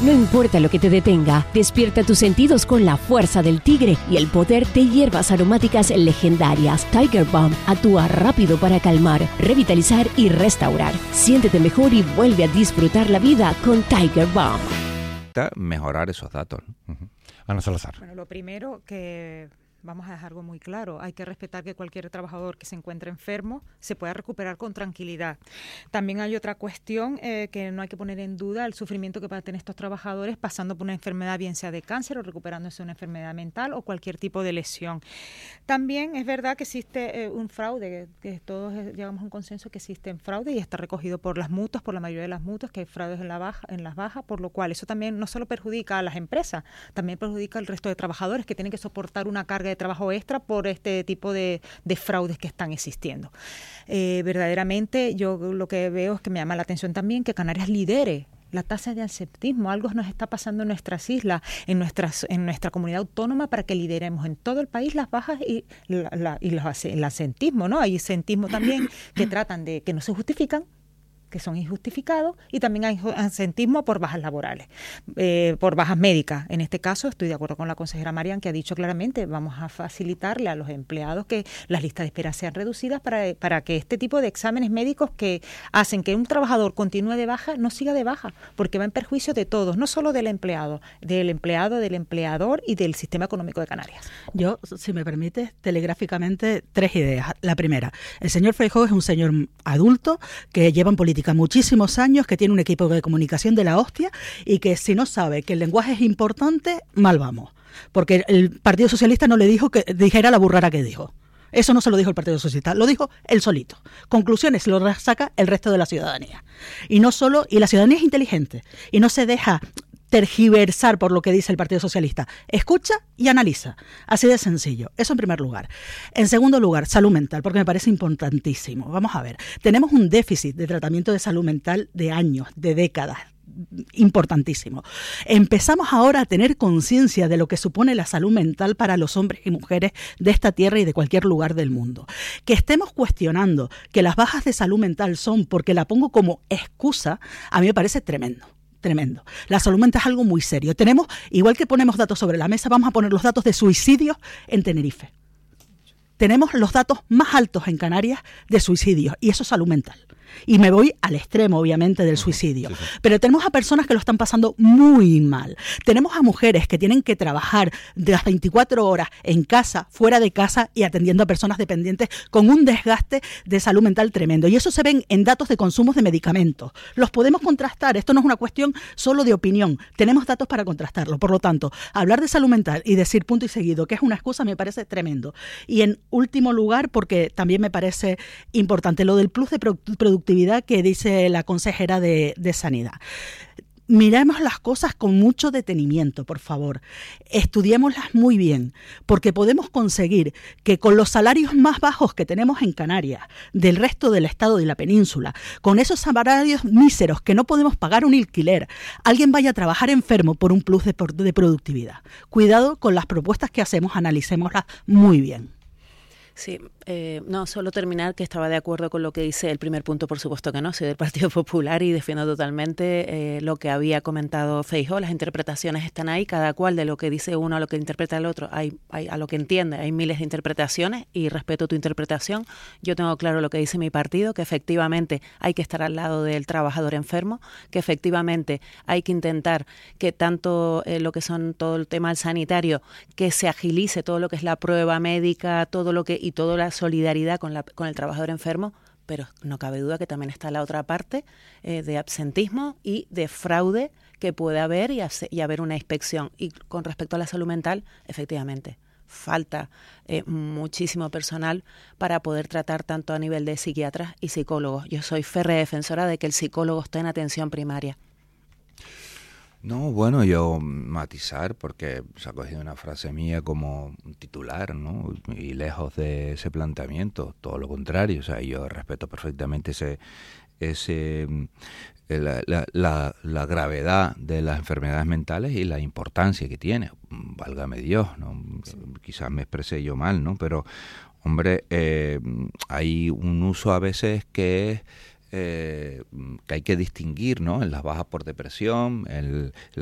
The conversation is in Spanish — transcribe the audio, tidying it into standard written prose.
No importa lo que te detenga, despierta tus sentidos con la fuerza del tigre y el poder de hierbas aromáticas legendarias. Tiger Balm actúa rápido para calmar, revitalizar y restaurar. Siéntete mejor y vuelve a disfrutar la vida con Tiger Balm. Mejorar esos datos, ¿no? Ana Salazar. Bueno, lo primero que vamos a dejar algo muy claro, hay que respetar que cualquier trabajador que se encuentre enfermo se pueda recuperar con tranquilidad. También hay otra cuestión que no hay que poner en duda, el sufrimiento que van a tener estos trabajadores pasando por una enfermedad, bien sea de cáncer o recuperándose de una enfermedad mental o cualquier tipo de lesión. También es verdad que existe un fraude, que todos llegamos a un consenso que existe fraude y está recogido por las mutuas, por la mayoría de las mutuas, que hay fraudes en las bajas, por lo cual eso también no solo perjudica a las empresas, también perjudica al resto de trabajadores que tienen que soportar una carga de trabajo extra por este tipo de fraudes que están existiendo. Verdaderamente yo lo que veo es que me llama la atención también que Canarias lidere la tasa de absentismo. Algo nos está pasando en nuestras islas, en nuestra comunidad autónoma, para que lideremos en todo el país las bajas y el absentismo, ¿no? Hay absentismo también que tratan de que no se justifican, que son injustificados, y también hay absentismo por bajas laborales, por bajas médicas. En este caso estoy de acuerdo con la consejera Marian, que ha dicho claramente, vamos a facilitarle a los empleados que las listas de espera sean reducidas para que este tipo de exámenes médicos que hacen que un trabajador continúe de baja no siga de baja, porque va en perjuicio de todos, no solo del empleado, del empleador y del sistema económico de Canarias. Yo, si me permite, telegráficamente, 3 ideas. La primera, el señor Feijóo es un señor adulto que lleva en política muchísimos años, que tiene un equipo de comunicación de la hostia y que si no sabe que el lenguaje es importante, mal vamos. Porque el Partido Socialista no le dijo que dijera la burrada que dijo. Eso no se lo dijo el Partido Socialista, lo dijo él solito. Conclusiones lo saca el resto de la ciudadanía. Y la ciudadanía es inteligente y no se deja tergiversar por lo que dice el Partido Socialista. Escucha y analiza. Así de sencillo. Eso en primer lugar. En segundo lugar, salud mental, porque me parece importantísimo. Vamos a ver. Tenemos un déficit de tratamiento de salud mental de años, de décadas. Importantísimo. Empezamos ahora a tener conciencia de lo que supone la salud mental para los hombres y mujeres de esta tierra y de cualquier lugar del mundo. Que estemos cuestionando que las bajas de salud mental son porque la pongo como excusa, a mí me parece tremendo. Tremendo. La salud mental es algo muy serio. Tenemos, igual que ponemos datos sobre la mesa, vamos a poner los datos de suicidios en Tenerife. Tenemos los datos más altos en Canarias de suicidios, y eso es salud mental. Y me voy al extremo, obviamente, del suicidio. Sí, sí. Pero tenemos a personas que lo están pasando muy mal. Tenemos a mujeres que tienen que trabajar de las 24 horas en casa, fuera de casa y atendiendo a personas dependientes con un desgaste de salud mental tremendo. Y eso se ven en datos de consumos de medicamentos. Los podemos contrastar. Esto no es una cuestión solo de opinión. Tenemos datos para contrastarlo. Por lo tanto, hablar de salud mental y decir punto y seguido que es una excusa me parece tremendo. Y en último lugar, porque también me parece importante, lo del plus de productividad que dice la consejera de Sanidad. Miremos las cosas con mucho detenimiento, por favor. Estudiémoslas muy bien, porque podemos conseguir que con los salarios más bajos que tenemos en Canarias, del resto del estado y la península, con esos salarios míseros que no podemos pagar un alquiler, alguien vaya a trabajar enfermo por un plus de productividad. Cuidado con las propuestas que hacemos, analicémoslas muy bien. Sí, no, solo terminar que estaba de acuerdo con lo que dice el primer punto, por supuesto que no, soy del Partido Popular y defiendo totalmente lo que había comentado Feijóo. Las interpretaciones están ahí, cada cual de lo que dice uno a lo que interpreta el otro, hay a lo que entiende, hay miles de interpretaciones y respeto tu interpretación. Yo tengo claro lo que dice mi partido, que efectivamente hay que estar al lado del trabajador enfermo, que efectivamente hay que intentar que tanto lo que son todo el tema sanitario, que se agilice todo lo que es la prueba médica, todo lo que y toda la solidaridad con el trabajador enfermo, pero no cabe duda que también está la otra parte de absentismo y de fraude que puede haber y haber una inspección. Y con respecto a la salud mental, efectivamente, falta muchísimo personal para poder tratar tanto a nivel de psiquiatras y psicólogos. Yo soy férrea defensora de que el psicólogo esté en atención primaria. No, bueno, yo matizar, porque se ha cogido una frase mía como un titular, ¿no? Y lejos de ese planteamiento, todo lo contrario. O sea, yo respeto perfectamente la gravedad de las enfermedades mentales y la importancia que tiene. Válgame Dios, ¿no? Sí. Quizás me expresé yo mal, ¿no? Pero, hombre, hay un uso a veces que es que hay que distinguir, ¿no? En las bajas por depresión,